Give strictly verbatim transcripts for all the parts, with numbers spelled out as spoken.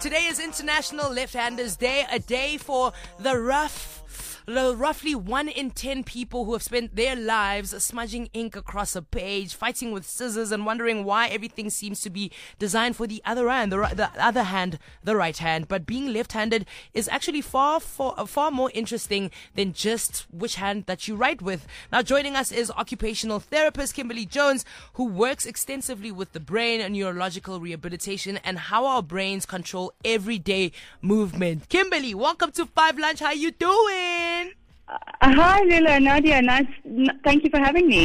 Today is International Left-Handers Day, a day for the rough, the roughly one in ten people who have spent their lives smudging ink across a page, fighting with scissors, and wondering why everything seems to be designed for the other hand, the, ri- the other hand, the right hand. But being left-handed is actually far, far, far more interesting than just which hand that you write with. Now, joining us is occupational therapist Kimberly Jones, who works extensively with the brain and neurological rehabilitation and how our brains control everyday movement. Kimberly, welcome to Five Lunch. How you doing? Uh, hi, Lila, Nadia. Nice. N- thank you for having me.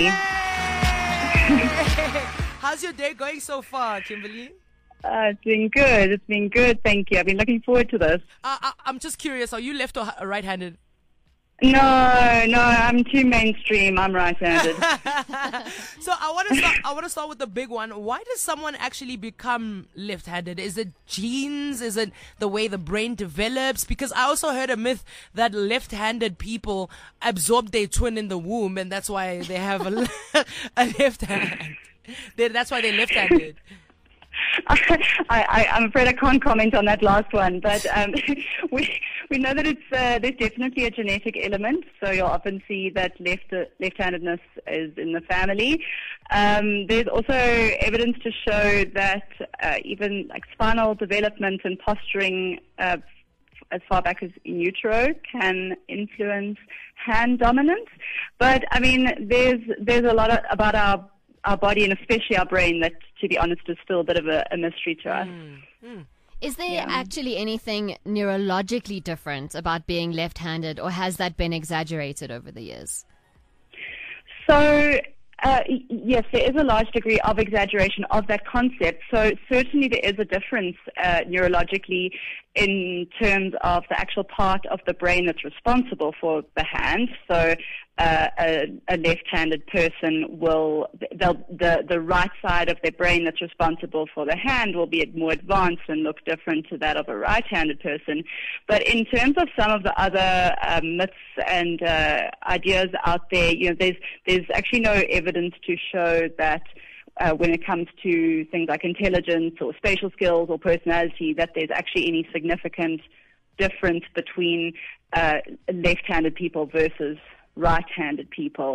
How's your day going so far, Kimberly? Uh, it's been good. It's been good. Thank you. I've been looking forward to this. Uh, I- I'm just curious. Are you left or ha- right-handed? No, no, I'm too mainstream. I'm right-handed. So I want to start. I want to start with the big one. Why does someone actually become left-handed? Is it genes? Is it the way the brain develops? Because I also heard a myth that left-handed people absorb their twin in the womb, and that's why they have a, a left hand. They, that's why they're left-handed. I, I, I'm afraid I can't comment on that last one, but um, we we know that it's uh, there's definitely a genetic element. So you'll often see that left uh, left-handedness is in the family. Um, there's also evidence to show that uh, even like spinal development and posturing uh, as far back as in utero can influence hand dominance. But I mean, there's there's a lot of, about our our body and especially our brain that, to be honest, is still a bit of a, a mystery to us. Mm, mm. Is there Yeah. actually anything neurologically different about being left-handed, or has that been exaggerated over the years? So, uh, y- yes, there is a large degree of exaggeration of that concept. So certainly there is a difference uh, neurologically in terms of the actual part of the brain that's responsible for the hand. So uh, a, a left-handed person will, they'll, the, the right side of their brain that's responsible for the hand will be more advanced and look different to that of a right-handed person. But in terms of some of the other uh, myths and uh, ideas out there, you know, there's, there's actually no evidence to show that Uh, when it comes to things like intelligence or spatial skills or personality, that there's actually any significant difference between uh, left-handed people versus right-handed people.